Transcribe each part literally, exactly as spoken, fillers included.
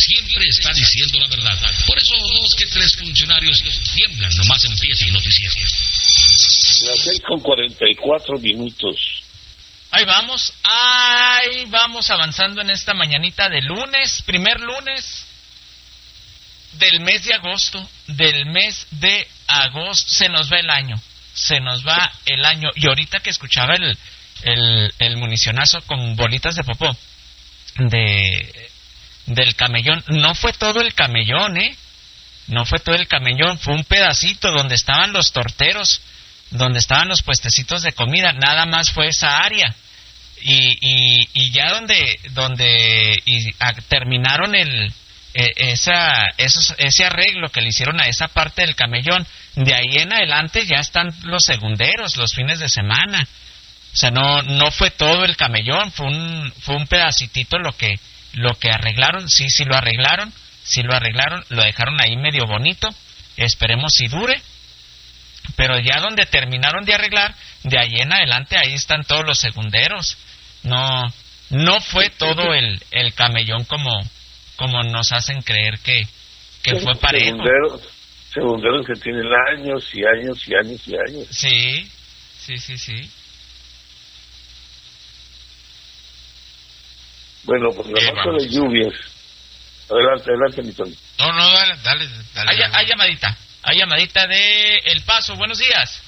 siempre está diciendo la verdad. Por eso dos que tres funcionarios tiemblan nomás empieza el noticiero. Las seis con cuarenta y cuatro minutos. Ahí vamos, ahí vamos avanzando en esta mañanita de lunes, primer lunes del mes de agosto, del mes de agosto, se nos va el año, se nos va el año. Y ahorita que escuchaba el, el, el municionazo con bolitas de popó de del camellón, no fue todo el camellón, ¿eh? No fue todo el camellón, fue un pedacito donde estaban los torteros, donde estaban los puestecitos de comida, nada más fue esa área. Y, y, y ya donde donde y, a, terminaron el eh, esa esos, ese arreglo que le hicieron a esa parte del camellón, de ahí en adelante ya están los segunderos, los fines de semana. O sea, no no fue todo el camellón, fue un fue un pedacitito lo que lo que arreglaron. Sí, sí lo arreglaron, sí lo arreglaron, lo dejaron ahí medio bonito. Esperemos si dure. Pero ya donde terminaron de arreglar, de ahí en adelante, ahí están todos los segunderos. No no fue todo el, el camellón como como nos hacen creer que, que fue parejo. Segunderos, segunderos que tienen años y años y años y años. Sí, sí, sí, sí. Bueno, pues la falta de lluvias. Adelante, adelante, mi Tony. No, no, dale, dale. dale hay, hay llamadita. Hay llamadita de El Paso. Buenos días.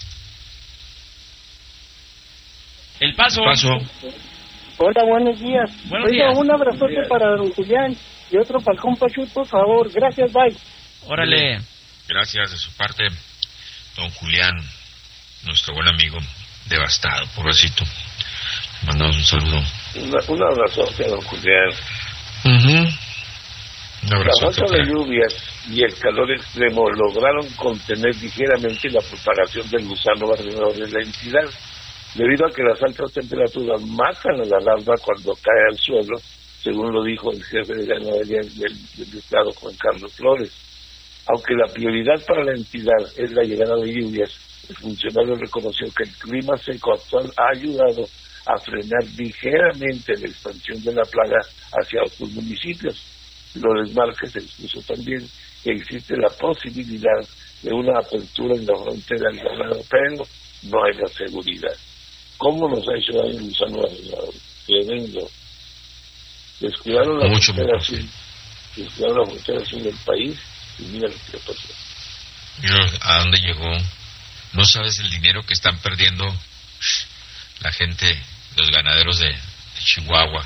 El Paso. El Paso. Hola, buenos días. Buenos Oiga, días. un abrazote para don Julián y otro para el compa Chuy, por favor. Gracias, bye. Órale. Gracias de su parte, don Julián, nuestro buen amigo, devastado, pobrecito. Mandamos un saludo. Una, un abrazote a don Julián. Uh-huh. Un La abrazote. falta de lluvias y el calor extremo lograron contener ligeramente la propagación del gusano barrenador de la entidad, debido a que las altas temperaturas matan a la larva cuando cae al suelo, según lo dijo el jefe de ganadería del, del estado, Juan Carlos Flores. Aunque la prioridad para la entidad es la llegada de lluvias, el funcionario reconoció que el clima seco actual ha ayudado a frenar ligeramente la expansión de la plaga hacia otros municipios. Flores Márquez expuso también que existe la posibilidad de una apertura en la frontera del ganado, pero no hay la seguridad. ¿Cómo nos ha hecho daño el gusano barrenador? Tremendo. Descuidaron la Mucho, frontera mucho, sur, sí. descuidaron la frontera sur del país y mira lo que pasó. Mira a dónde llegó. No sabes el dinero que están perdiendo la gente, los ganaderos de, de Chihuahua.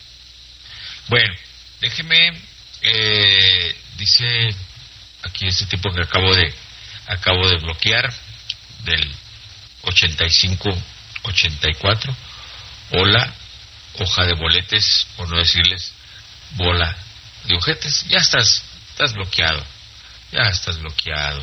Bueno, déjeme, eh, dice aquí este tipo que acabo de acabo de bloquear, del ochenta y cinco ochenta y cuatro. Hola, hoja de boletes, por no decirles bola de ojetes. Ya estás, estás bloqueado. Ya estás bloqueado.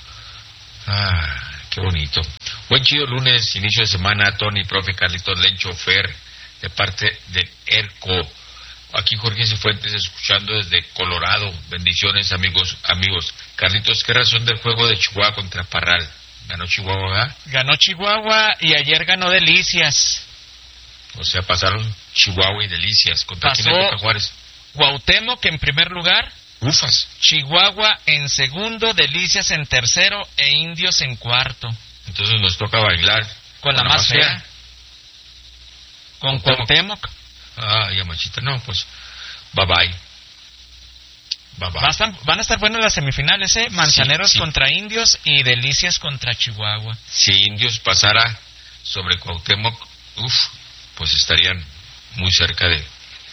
Ah, qué bonito. Buen chido lunes, inicio de semana, Tony, profe, Carlitos, Lencho, Fer, de parte del ERCO. Aquí Jorge Cifuentes escuchando desde Colorado. Bendiciones, amigos, amigos. Carlitos, ¿qué razón del juego de Chihuahua contra Parral? Ganó Chihuahua, ¿verdad? Ganó Chihuahua y ayer ganó Delicias. O sea, pasaron Chihuahua y Delicias. ¿Contra Pasó quién le toca Juárez? Cuauhtémoc en primer lugar, Ufas. Chihuahua en segundo, Delicias en tercero e Indios en cuarto. Entonces nos toca bailar. Con la más fea. Con Cuauhtémoc. Ah, ya machita. No, pues, bye bye. Bye bye. Va a estar- van a estar buenas las semifinales, ¿eh? Manzaneros Sí, sí. contra Indios y Delicias contra Chihuahua. Si Indios pasara sobre Cuauhtémoc, uff, pues estarían muy cerca de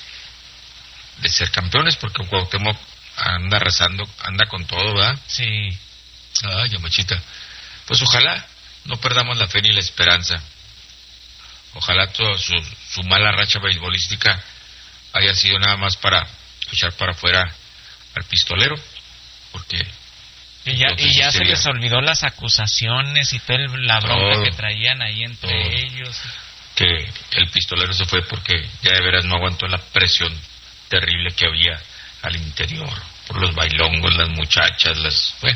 de ser campeones, porque Cuauhtémoc anda arrasando, anda con todo, ¿verdad? Sí. Ay, machita. Pues ojalá no perdamos la fe ni la esperanza. Ojalá toda su, su mala racha beisbolística haya sido nada más para echar para afuera al pistolero, porque Y ya, entonces y ya se sería les olvidó las acusaciones y toda el- la bronca Todo. que traían ahí entre Todo. ellos. que el pistolero se fue porque ya de veras no aguantó la presión terrible que había al interior, por los bailongos, las muchachas, las... Bueno,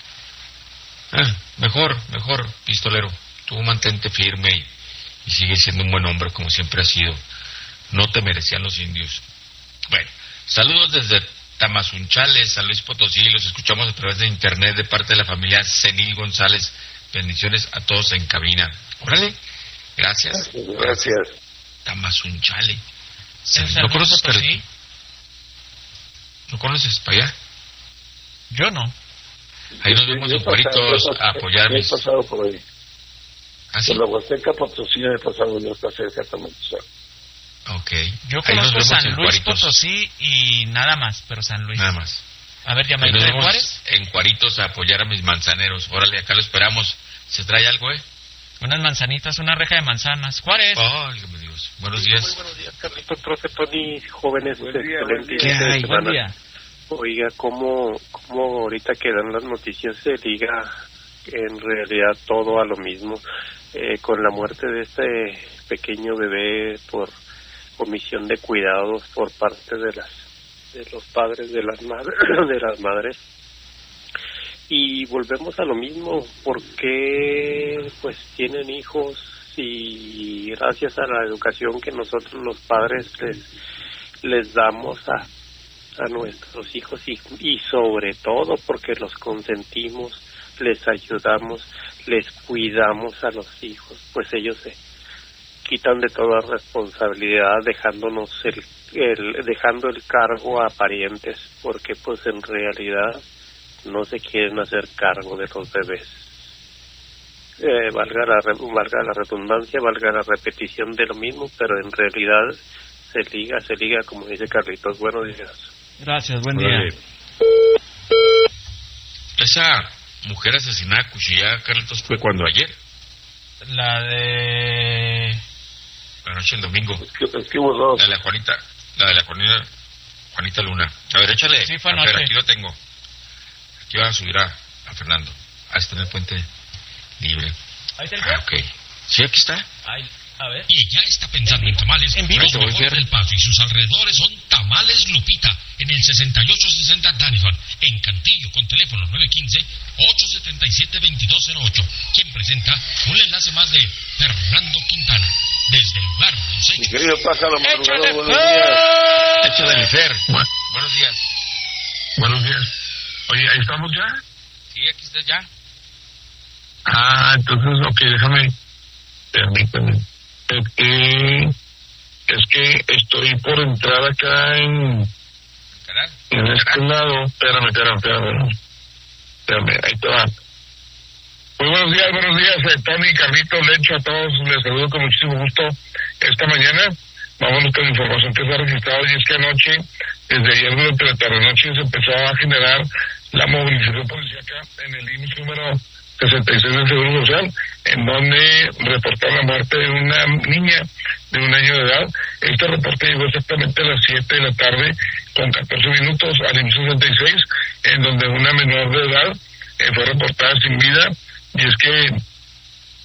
ah, mejor, mejor, pistolero, tú mantente firme y, y sigue siendo un buen hombre como siempre has sido. No te merecían los indios. Bueno, saludos desde Tamazunchale, San Luis Potosí. Los escuchamos a través de internet de parte de la familia Senil González. Bendiciones a todos en cabina. Órale, gracias. Gracias. Tamazunchale. ¿En San ¿No Luis conoces, Potosí? ¿No conoces para allá? Yo no. Ahí nos vemos en Cuaritos a apoyar He mis... pasado por ahí. ¿Ah, sí? Por la Huasteca Potosí he pasado, yo está cerca también. Ok. Yo Ahí nos conozco vemos San en Luis Cuaritos. Potosí y nada más, pero San Luis. Nada más. A ver, Ahí llamadita nos de vemos Juárez. en Cuaritos a apoyar a mis manzaneros. Órale, acá lo esperamos. ¿Se trae algo, eh? Unas manzanitas, una reja de manzanas. Juárez. Válgame Dios. Buenos días. Muy buenos días, Carlitos, profe, Tony, jóvenes, Buen día, excelente buen día. ¿Qué inicio de hay? semana. Buen día. Oiga, ¿cómo, cómo ahorita que dan las noticias se liga en realidad todo a lo mismo? Eh, con la muerte de este pequeño bebé por omisión de cuidados por parte de las de los padres de las madres de las madres y volvemos a lo mismo, porque pues tienen hijos y gracias a la educación que nosotros los padres les les damos a a nuestros hijos y, y sobre todo porque los consentimos, les ayudamos, les cuidamos a los hijos, pues ellos se quitan de toda responsabilidad dejándonos el, el dejando el cargo a parientes, porque pues en realidad no se quieren hacer cargo de los bebés. Eh, valga la valga la redundancia, valga la repetición de lo mismo, pero en realidad se liga, se liga como dice Carlitos. Buenos días. Gracias, buen día. Órale. Esa mujer asesinada, cuchillada, Carlitos, fue cuando ayer, La de... la noche del domingo. Es que, es que hubo dos. La de la Juanita, la de la Juanita, Juanita Luna. A ver, échale. Sí, fue a ver, anoche. aquí lo tengo. Aquí van a subir a, a Fernando. Ah, está en el puente libre. Ahí está el Ah, ok. Sí, aquí está. Ay, a ver. Y ya está pensando en tamales. ¿En vivo? Los mejores del Paso y sus alrededores son Tamales Lupita en el sesenta y ocho sesenta Danison, en Cantillo, con teléfono nueve uno cinco, ocho siete siete, dos dos cero ocho. Quien presenta un enlace más de Fernando Quintana, desde el lugar de los Mi hechos. querido Pájaro Madrugador, ¡Échale, buenos días. Échale, mi Fer. Buenos días. Buenos días. Oye, ¿ahí estamos ya? Sí, aquí está ya. Ah, entonces, ok, déjame, permíteme. Es que, es que estoy por entrar acá en, Canal. en este lado. Espérame, espérame, espérame. Espérame, ahí te va. Muy buenos días, buenos días, eh, Tony, Carlito, Lecho, a todos. Les saludo con muchísimo gusto esta mañana. Vámonos con la información que se ha registrado, y es que anoche, desde ayer durante la tarde-noche, se empezó a generar la movilización policíaca en el I M S S número sesenta y seis del Seguro Social, en donde reportaron la muerte de una niña de un año de edad. Este reporte llegó exactamente a las siete de la tarde con catorce minutos al I M S S sesenta y seis, en donde una menor de edad eh, fue reportada sin vida, y es que